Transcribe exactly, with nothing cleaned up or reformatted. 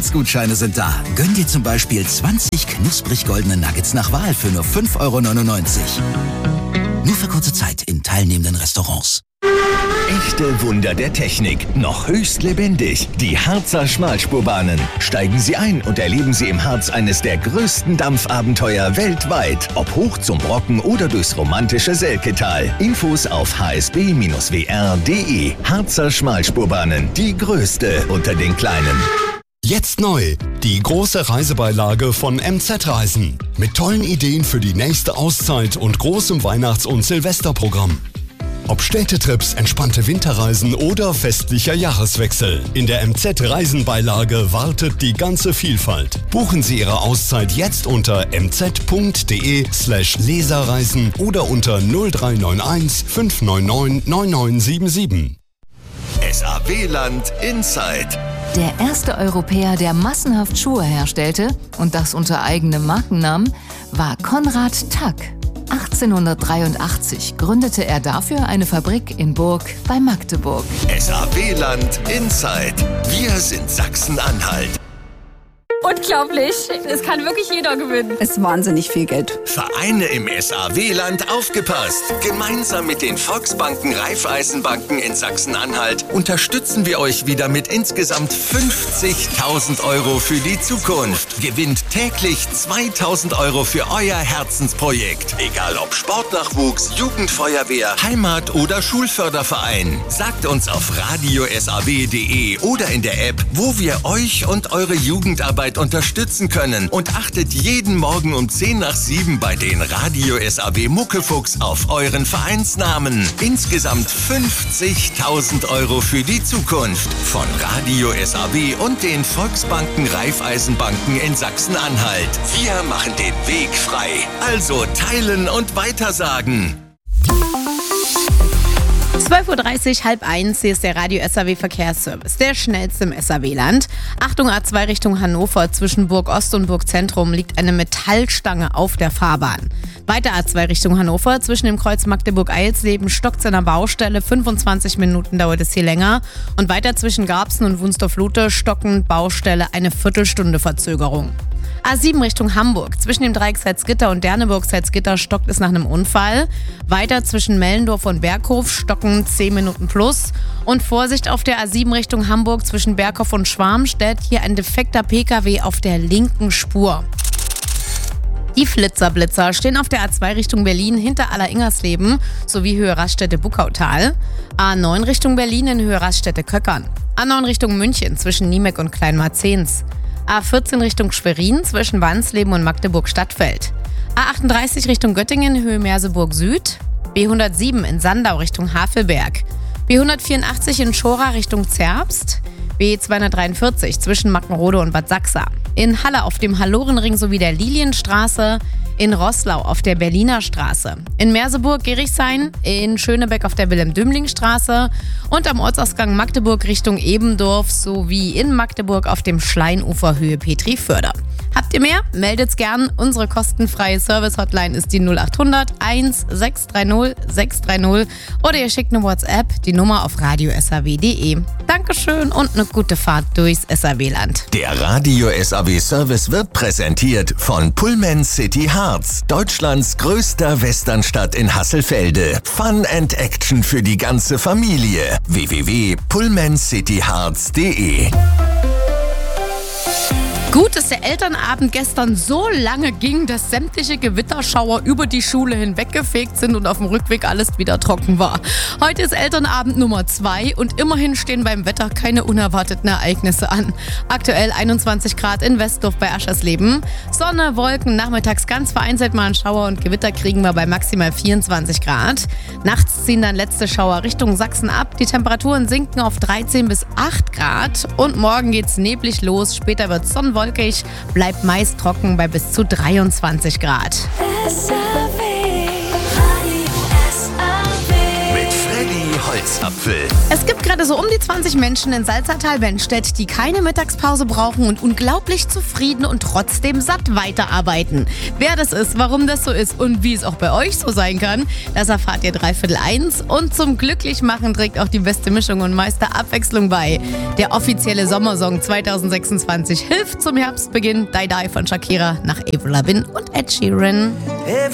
McDonalds-Gutscheine sind da. Gönn dir zum Beispiel zwanzig knusprig goldene Nuggets nach Wahl für nur fünf Euro neunundneunzig. Nur für kurze Zeit in teilnehmenden Restaurants. Echte Wunder der Technik, noch höchst lebendig. Die Harzer Schmalspurbahnen. Steigen Sie ein und erleben Sie im Harz eines der größten Dampfabenteuer weltweit. Ob hoch zum Brocken oder durchs romantische Selketal. Infos auf h s b Bindestrich w r punkt d e. Harzer Schmalspurbahnen, die größte unter den kleinen. Jetzt neu, die große Reisebeilage von M Z Reisen. Mit tollen Ideen für die nächste Auszeit und großem Weihnachts- und Silvesterprogramm. Ob Städtetrips, entspannte Winterreisen oder festlicher Jahreswechsel. In der M Z-Reisenbeilage wartet die ganze Vielfalt. Buchen Sie Ihre Auszeit jetzt unter m z punkt d e slash leserreisen oder unter null drei neun eins fünf neun neun neun neun sieben sieben. S A W-Land Inside. Der erste Europäer, der massenhaft Schuhe herstellte, und das unter eigenem Markennamen, war Konrad Tack. achtzehnhundertdreiundachtzig gründete er dafür eine Fabrik in Burg bei Magdeburg. S A W-Land Inside. Wir sind Sachsen-Anhalt. Unglaublich. Es kann wirklich jeder gewinnen. Es ist wahnsinnig viel Geld. Vereine im S A W-Land aufgepasst. Gemeinsam mit den Volksbanken, Raiffeisenbanken in Sachsen-Anhalt unterstützen wir euch wieder mit insgesamt fünfzigtausend Euro für die Zukunft. Gewinnt täglich zweitausend Euro für euer Herzensprojekt. Egal ob Sportnachwuchs, Jugendfeuerwehr, Heimat- oder Schulförderverein. Sagt uns auf radio s a w punkt d e oder in der App, wo wir euch und eure Jugendarbeit unterstützen können, und achtet jeden Morgen um zehn nach sieben bei den Radio S A W Muckefuchs auf euren Vereinsnamen. Insgesamt fünfzigtausend Euro für die Zukunft von Radio S A W und den Volksbanken Raiffeisenbanken in Sachsen-Anhalt. Wir machen den Weg frei. Also teilen und weitersagen. zwölf Uhr dreißig, halb eins, hier ist der Radio S A W Verkehrsservice, der schnellste im S A W-Land. Achtung, A zwei Richtung Hannover, zwischen Burg Ost und Burg Zentrum liegt eine Metallstange auf der Fahrbahn. Weiter A zwei Richtung Hannover, zwischen dem Kreuz Magdeburg-Eisleben stockt es an der Baustelle, fünfundzwanzig Minuten dauert es hier länger. Und weiter zwischen Garbsen und Wunsdorf-Lute stockend Baustelle, eine Viertelstunde Verzögerung. A sieben Richtung Hamburg. Zwischen dem Dreieck Salzgitter und Derneburg-Salzgitter stockt es nach einem Unfall. Weiter zwischen Mellendorf und Berghof stocken zehn Minuten plus. Und Vorsicht auf der A sieben Richtung Hamburg zwischen Berghof und Schwarmstedt. Hier ein defekter P K W auf der linken Spur. Die Flitzerblitzer stehen auf der A zwei Richtung Berlin hinter Aller-Ingersleben sowie Höhe Raststätte-Buckautal. A neun Richtung Berlin in Höhe Raststätte-Köckern. A neun Richtung München zwischen Niemek und Kleinmarzens. A vierzehn Richtung Schwerin zwischen Wansleben und Magdeburg-Stadtfeld. A achtunddreißig Richtung Göttingen, Höhe Merseburg Süd. B hundertsieben in Sandau Richtung Havelberg. B hundertvierundachtzig in Schora Richtung Zerbst. B zweihundertdreiundvierzig zwischen Mackenrode und Bad Sachsa. In Halle auf dem Hallorenring sowie der Lilienstraße. In Roßlau auf der Berliner Straße. In Merseburg Gerichshain. In Schönebeck auf der Wilhelm-Dümling-Straße. Und am Ortsausgang Magdeburg Richtung Ebendorf sowie in Magdeburg auf dem Schleinufer Höhe Petri-Förder. Habt ihr mehr? Meldet's gern. Unsere kostenfreie Service-Hotline ist die null acht hundert eins sechs drei null sechs drei null oder ihr schickt eine WhatsApp, die Nummer auf radio s a w punkt d e. Dankeschön und eine gute Fahrt durchs S A W-Land. Der Radio S A W Service wird präsentiert von Pullman City Harz, Deutschlands größter Westernstadt in Hasselfelde. Fun and Action für die ganze Familie. w w w punkt pullman city harz punkt d e. Gut, dass der Elternabend gestern so lange ging, dass sämtliche Gewitterschauer über die Schule hinweggefegt sind und auf dem Rückweg alles wieder trocken war. Heute ist Elternabend Nummer zwei und immerhin stehen beim Wetter keine unerwarteten Ereignisse an. Aktuell einundzwanzig Grad in Westdorf bei Aschersleben. Sonne, Wolken, nachmittags ganz vereinzelt mal ein Schauer und Gewitter kriegen wir bei maximal vierundzwanzig Grad. Nachts ziehen dann letzte Schauer Richtung Sachsen ab. Die Temperaturen sinken auf dreizehn bis acht Grad und morgen geht's neblig los. Später wird es sonnenwolkig. Bleibt meist trocken bei bis zu dreiundzwanzig Grad. Mit Freddy Holz. Salzapfel. Es gibt gerade so um die zwanzig Menschen in Salzertal-Benstedt, die keine Mittagspause brauchen und unglaublich zufrieden und trotzdem satt weiterarbeiten. Wer das ist, warum das so ist und wie es auch bei euch so sein kann, das erfahrt ihr dreiviertel eins. Und zum Glücklichmachen trägt auch die beste Mischung und meiste Abwechslung bei. Der offizielle Sommersong zwanzig sechsundzwanzig hilft zum Herbstbeginn. Die Die von Shakira nach Avril Lavigne und Ed Sheeran.